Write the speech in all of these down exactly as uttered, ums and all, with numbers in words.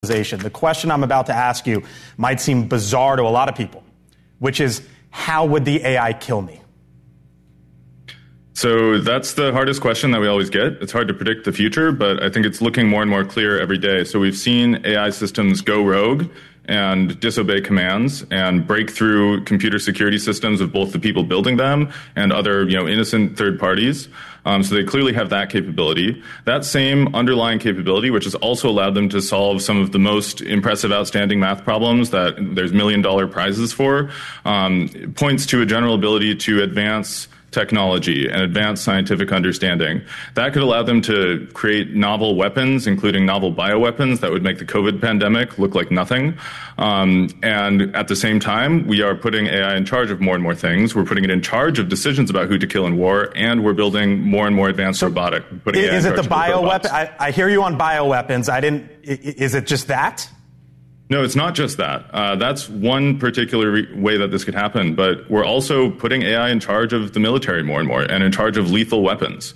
The question I'm about to ask you might seem bizarre to a lot of people, which is, how would the A I kill me? So that's the hardest question that we always get. It's hard to predict the future, but I think it's looking more and more clear every day. So we've seen A I systems go rogue and disobey commands and break through computer security systems of both the people building them and other, you know, innocent third parties. Um, so they clearly have that capability. That same underlying capability, which has also allowed them to solve some of the most impressive, outstanding math problems that there's million dollar prizes for, um, points to a general ability to advance technology and advanced scientific understanding. That could allow them to create novel weapons, including novel bioweapons that would make the COVID pandemic look like nothing. Um, and at the same time, we are putting A I in charge of more and more things. We're putting it in charge of decisions about who to kill in war, and we're building more and more advanced so robotic. Putting is, A I in is it charge the bioweapon? I, I hear you on bioweapons. I didn't. Is it just that? No, it's not just that. Uh, that's one particular re- way that this could happen, but we're also putting A I in charge of the military more and more and in charge of lethal weapons.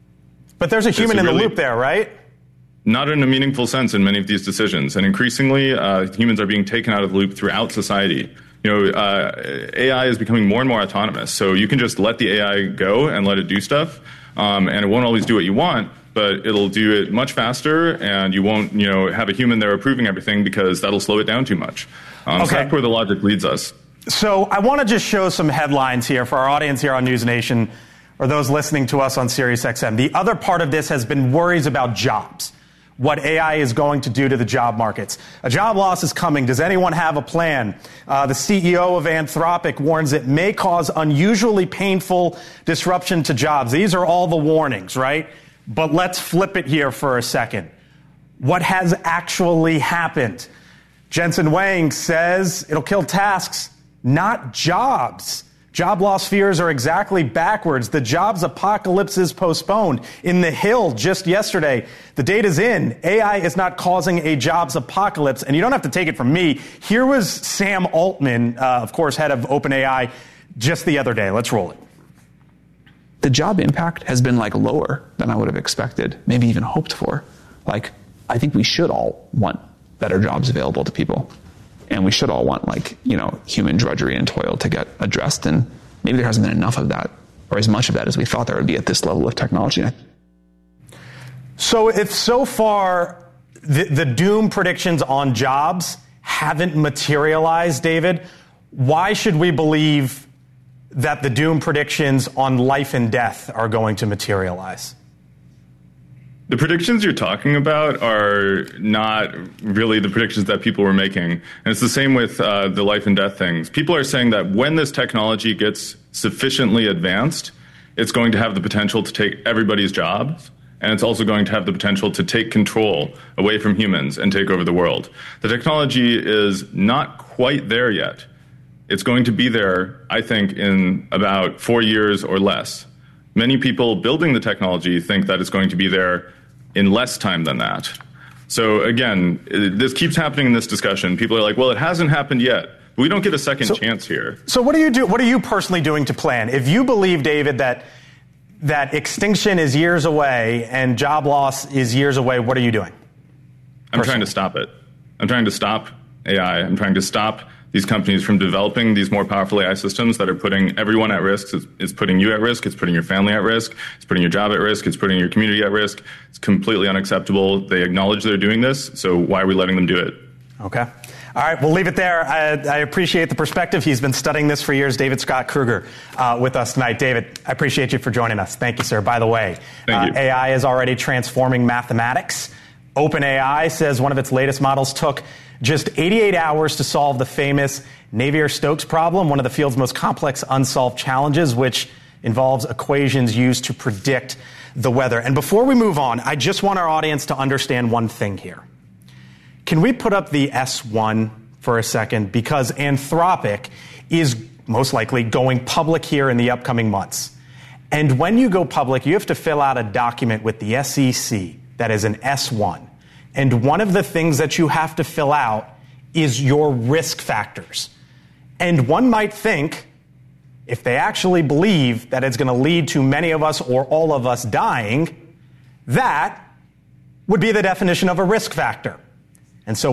But there's a human it's in really, the loop there, right? Not in a meaningful sense in many of these decisions. And increasingly, uh, humans are being taken out of the loop throughout society. You know, uh, A I is becoming more and more autonomous. So you can just let the A I go and let it do stuff, um, and it won't always do what you want, but it'll do it much faster, and you won't, you know, have a human there approving everything because that'll slow it down too much. Um, okay. So that's where the logic leads us. So I want to just show some headlines here for our audience here on News Nation or those listening to us on Sirius X M. The other part of this has been worries about jobs, what A I is going to do to the job markets. A job loss is coming. Does anyone have a plan? Uh, the C E O of Anthropic warns it may cause unusually painful disruption to jobs. These are all the warnings, right? But let's flip it here for a second. What has actually happened? Jensen Huang says it'll kill tasks, not jobs. Job loss fears are exactly backwards. The jobs apocalypse is postponed. In The Hill just yesterday, the data's in. A I is not causing a jobs apocalypse. And you don't have to take it from me. Here was Sam Altman, uh, of course, head of OpenAI, just the other day. Let's roll it. The job impact has been like lower than I would have expected, maybe even hoped for. Like, I think we should all want better jobs available to people. And we should all want, like, you know, human drudgery and toil to get addressed. And maybe there hasn't been enough of that, or as much of that as we thought there would be at this level of technology. So if so far the, the doom predictions on jobs haven't materialized, David, why should we believe that the doom predictions on life and death are going to materialize? The predictions you're talking about are not really the predictions that people were making. And it's the same with uh, the life and death things. People are saying that when this technology gets sufficiently advanced, it's going to have the potential to take everybody's jobs. And it's also going to have the potential to take control away from humans and take over the world. The technology is not quite there yet. It's going to be there, I think, in about four years or less. Many people building the technology think that it's going to be there in less time than that. So again, this keeps happening in this discussion. People are like, well, it hasn't happened yet. We don't get a second so, chance here. So what do you do? What are you personally doing to plan? If you believe, David, that that extinction is years away and job loss is years away, what are you doing? I'm trying to stop it. I'm trying to stop A I. I'm trying to stop these companies from developing these more powerful A I systems that are putting everyone at risk. It's, it's putting you at risk. It's putting your family at risk. It's putting your job at risk. It's putting your community at risk. It's completely unacceptable. They acknowledge they're doing this, so why are we letting them do it? Okay. All right, we'll leave it there. I, I appreciate the perspective. He's been studying this for years. David Scott Kruger uh, with us tonight. David, I appreciate you for joining us. Thank you, sir. By the way, uh, A I is already transforming mathematics. OpenAI says one of its latest models took just eighty-eight hours to solve the famous Navier-Stokes problem, one of the field's most complex unsolved challenges, which involves equations used to predict the weather. And before we move on, I just want our audience to understand one thing here. Can we put up the S one for a second? Because Anthropic is most likely going public here in the upcoming months. And when you go public, you have to fill out a document with the S E C that is an S one. And one of the things that you have to fill out is your risk factors. And one might think, if they actually believe that it's going to lead to many of us or all of us dying, that would be the definition of a risk factor. And so